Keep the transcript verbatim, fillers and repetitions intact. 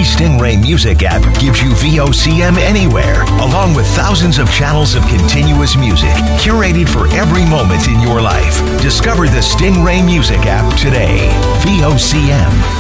Stingray Music app gives you V O C M anywhere, along with thousands of channels of continuous music, curated for every moment in your life. Discover the Stingray Music app today. V O C M.